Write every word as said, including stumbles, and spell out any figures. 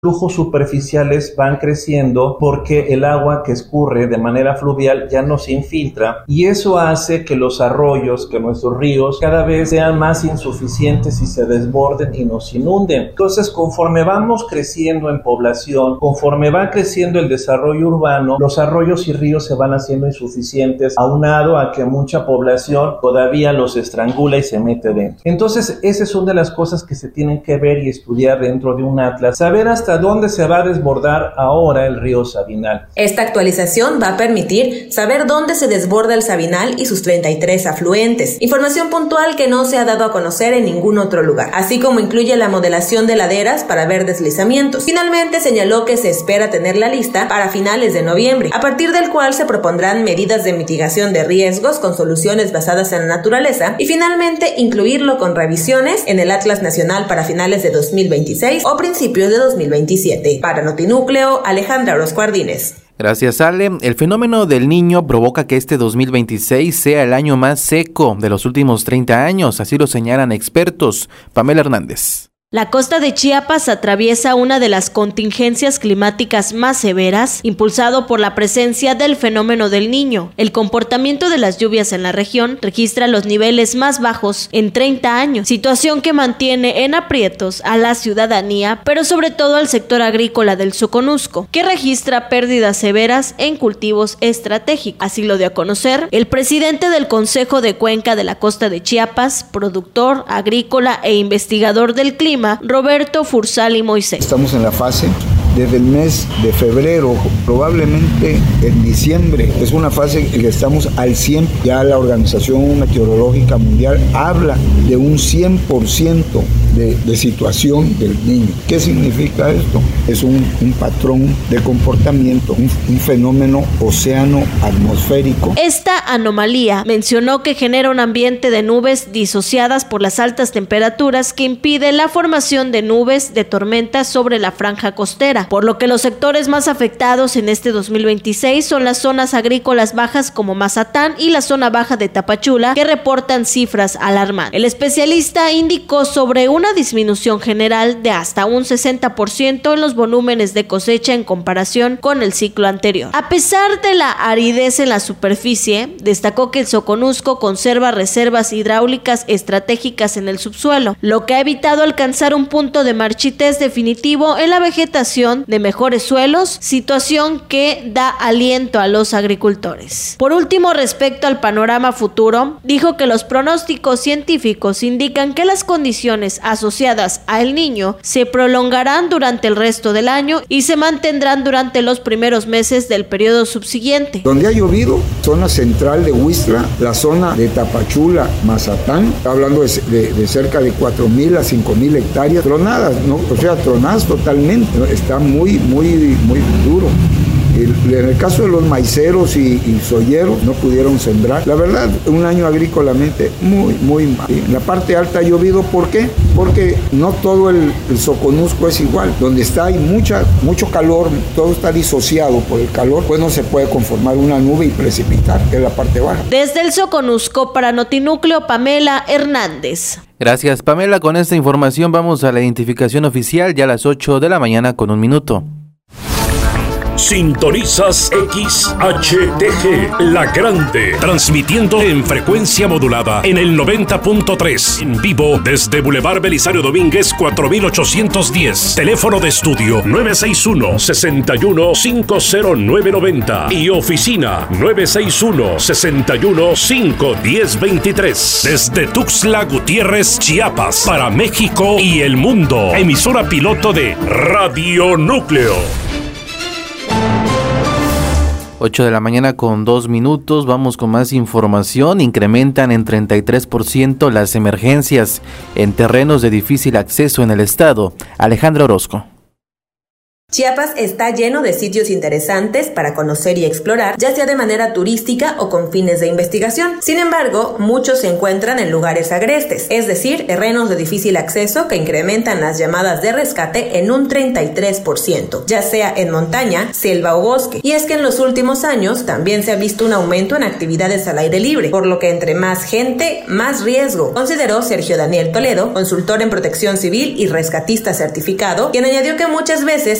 flujos superficiales van creciendo porque el agua que escurre de manera fluvial ya no se infiltra, y eso hace que los arroyos, que nuestros ríos cada vez sean más insuficientes y se desborden y nos inunden. Entonces, conforme vamos creciendo en población, conforme va creciendo el desarrollo urbano, los arroyos y ríos se van haciendo insuficientes, aunado a que mucha población todavía los estrangula y se mete dentro. Entonces, esa es una de las cosas que se tienen que ver y estudiar dentro de un atlas, saber hasta dónde se va a desbordar ahora el río Sabinal. Esta actualización va a permitir saber dónde se desborda el Sabinal y sus treinta y tres afluentes, información puntual que no se ha dado a conocer en ningún otro lugar, así como incluye la modelación de laderas para ver deslizamientos. Finalmente señaló que se espera tener la lista para finales de noviembre, a partir del cual se propondrán medidas de mitigación de riesgos con soluciones basadas en la naturaleza y finalmente incluirlo con revisiones en el Atlas Nacional para finales de dos mil veintiséis o principios de dos mil veintisiete. Para Notinúcleo, Alejandra Orozco Ardínez. Gracias, Ale. El fenómeno del Niño provoca que este dos mil veintiséis sea el año más seco de los últimos treinta años, así lo señalan expertos. Pamela Hernández. La costa de Chiapas atraviesa una de las contingencias climáticas más severas, impulsado por la presencia del fenómeno del Niño. El comportamiento de las lluvias en la región registra los niveles más bajos en treinta años, situación que mantiene en aprietos a la ciudadanía, pero sobre todo al sector agrícola del Soconusco, que registra pérdidas severas en cultivos estratégicos. Así lo dio a conocer el presidente del Consejo de Cuenca de la Costa de Chiapas, productor agrícola e investigador del clima, Roberto Fursali Moisés. Estamos en la fase desde el mes de febrero, probablemente en diciembre. Es una fase en que estamos al cien. Ya la Organización Meteorológica Mundial habla de un cien por ciento de, de situación del Niño. ¿Qué significa esto? Es un, un patrón de comportamiento, un, un fenómeno océano-atmosférico. Esta anomalía mencionó que genera un ambiente de nubes disociadas por las altas temperaturas que impide la formación de nubes de tormentas sobre la franja costera, por lo que los sectores más afectados en este dos mil veintiséis son las zonas agrícolas bajas como Mazatán y la zona baja de Tapachula, que reportan cifras alarmantes. El especialista indicó sobre una disminución general de hasta un sesenta por ciento en los volúmenes de cosecha en comparación con el ciclo anterior. A pesar de la aridez en la superficie, destacó que el Soconusco conserva reservas hidráulicas estratégicas en el subsuelo, lo que ha evitado alcanzar un punto de marchitez definitivo en la vegetación de mejores suelos, situación que da aliento a los agricultores. Por último, respecto al panorama futuro, dijo que los pronósticos científicos indican que las condiciones asociadas a El Niño se prolongarán durante el resto del año y se mantendrán durante los primeros meses del periodo subsiguiente. Donde ha llovido, zona central de Huistla, la zona de Tapachula, Mazatán, hablando de, de, de cerca de cuatro mil a cinco mil hectáreas tronadas, ¿no? O sea, tronadas totalmente, ¿no? Está muy, muy, muy duro. En el caso de los maiceros y, y soyeros no pudieron sembrar. La verdad, un año agrícolamente muy, muy mal. En la parte alta ha llovido. ¿Por qué? Porque no todo el, el Soconusco es igual. Donde está hay mucha, mucho calor, todo está disociado por el calor, pues no se puede conformar una nube y precipitar, que es la parte baja. Desde el Soconusco para Notinúcleo, Pamela Hernández. Gracias, Pamela. Con esta información vamos a la identificación oficial ya a las ocho de la mañana con un minuto. Sintonizas X H T G, La Grande, transmitiendo en frecuencia modulada en el noventa punto tres, en vivo desde Boulevard Belisario Domínguez cuatro mil ochocientos diez, teléfono de estudio nueve seis uno, seis uno cinco cero nueve nueve cero y oficina nueve seis uno, seis uno cinco uno cero dos tres, desde Tuxtla Gutiérrez, Chiapas, para México y el mundo, emisora piloto de Radio Núcleo. ocho de la mañana con dos minutos, vamos con más información. Incrementan en treinta y tres por ciento las emergencias en terrenos de difícil acceso en el estado. Alejandra Orozco. Chiapas está lleno de sitios interesantes para conocer y explorar, ya sea de manera turística o con fines de investigación. Sin embargo, muchos se encuentran en lugares agrestes, es decir, terrenos de difícil acceso que incrementan las llamadas de rescate en un treinta y tres por ciento, ya sea en montaña, selva o bosque. Y es que en los últimos años también se ha visto un aumento en actividades al aire libre, por lo que entre más gente, más riesgo, consideró Sergio Daniel Toledo, consultor en protección civil y rescatista certificado, quien añadió que muchas veces